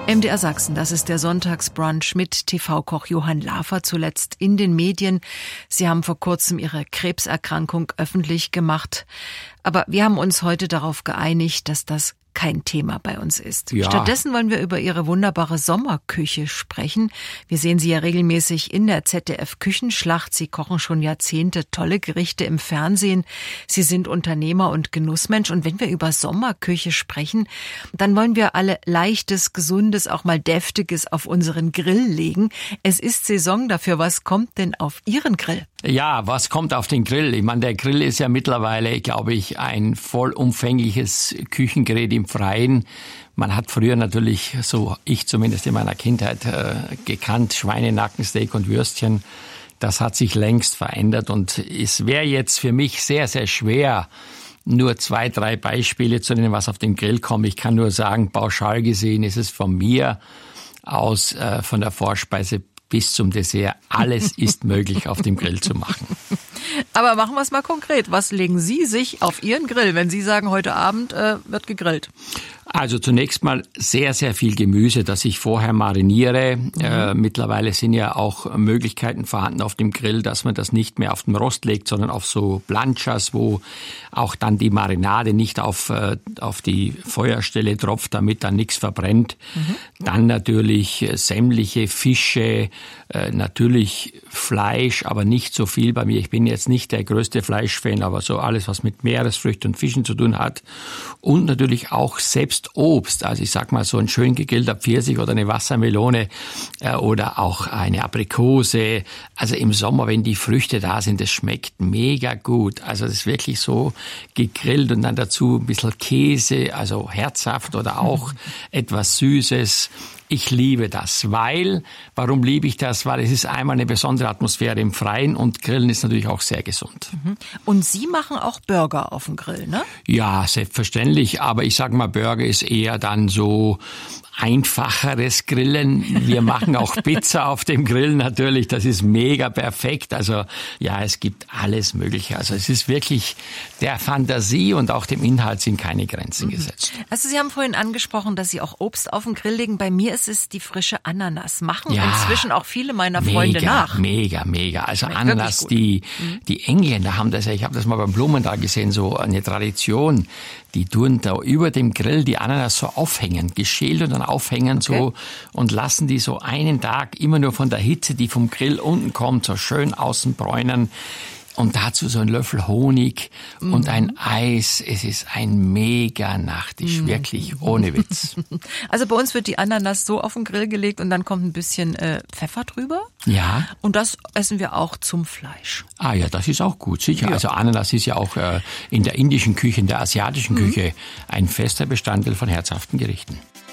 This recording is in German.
MDR Sachsen, das ist der Sonntagsbrunch mit TV-Koch Johann Lafer, zuletzt in den Medien. Sie haben vor kurzem Ihre Krebserkrankung öffentlich gemacht. Aber wir haben uns heute darauf geeinigt, dass das kein Thema bei uns ist. Ja. Stattdessen wollen wir über Ihre wunderbare Sommerküche sprechen. Wir sehen Sie ja regelmäßig in der ZDF-Küchenschlacht. Sie kochen schon Jahrzehnte tolle Gerichte im Fernsehen. Sie sind Unternehmer und Genussmensch. Und wenn wir über Sommerküche sprechen, dann wollen wir alle Leichtes, Gesundes, auch mal Deftiges auf unseren Grill legen. Es ist Saison dafür. Was kommt denn auf Ihren Grill? Ja, was kommt auf den Grill? Ich meine, der Grill ist ja mittlerweile, glaube ich, ein vollumfängliches Küchengerät im Freien. Man hat früher natürlich, so ich zumindest in meiner Kindheit, gekannt, Schweinenackensteak und Würstchen. Das hat sich längst verändert und es wäre jetzt für mich sehr, sehr schwer, nur 2, 3 Beispiele zu nennen, was auf den Grill kommt. Ich kann nur sagen, pauschal gesehen ist es von mir aus, von der Vorspeise bis zum Dessert, alles ist möglich auf dem Grill zu machen. Aber machen wir es mal konkret. Was legen Sie sich auf Ihren Grill, wenn Sie sagen, heute Abend wird gegrillt? Also zunächst mal sehr, sehr viel Gemüse, das ich vorher mariniere. Mittlerweile sind ja auch Möglichkeiten vorhanden auf dem Grill, dass man das nicht mehr auf den Rost legt, sondern auf so Planchas, wo auch dann die Marinade nicht auf die Feuerstelle tropft, damit dann nichts verbrennt. Dann natürlich sämtliche Fische, natürlich Fleisch, aber nicht so viel bei mir. Ich bin jetzt nicht der größte Fleischfan, aber so alles, was mit Meeresfrüchten und Fischen zu tun hat. Und natürlich auch selbst Obst, also ich sag mal so ein schön gegrillter Pfirsich oder eine Wassermelone oder auch eine Aprikose. Also im Sommer, wenn die Früchte da sind, das schmeckt mega gut. Also das ist wirklich so gegrillt und dann dazu ein bisschen Käse, also herzhaft oder auch etwas Süßes. Ich liebe das, warum liebe ich das? Weil es ist einmal eine besondere Atmosphäre im Freien und Grillen ist natürlich auch sehr gesund. Und Sie machen auch Burger auf dem Grill, ne? Ja, selbstverständlich, aber ich sage mal, Burger ist eher dann so einfacheres Grillen. Wir machen auch Pizza auf dem Grill natürlich, das ist mega perfekt. Also ja, es gibt alles Mögliche. Also es ist wirklich der Fantasie und auch dem Inhalt sind keine Grenzen gesetzt. Also Sie haben vorhin angesprochen, dass Sie auch Obst auf dem Grill legen. Bei mir ist es die frische Ananas. Machen inzwischen auch viele meiner Freunde nach. Mega. Also schmeckt Ananas, die Engländer haben das ja, ich habe das mal beim Blumenthal gesehen, so eine Tradition. Die tun da über dem Grill die Ananas so aufhängen, geschält und dann aufhängen so und lassen die so einen Tag immer nur von der Hitze, die vom Grill unten kommt, so schön außen bräunen. Und dazu so ein Löffel Honig und ein Eis. Es ist ein mega Nachtisch, wirklich ohne Witz. Also bei uns wird die Ananas so auf den Grill gelegt und dann kommt ein bisschen Pfeffer drüber. Ja. Und das essen wir auch zum Fleisch. Ah ja, das ist auch gut, sicher. Ja. Also Ananas ist ja auch in der indischen Küche, in der asiatischen Küche ein fester Bestandteil von herzhaften Gerichten.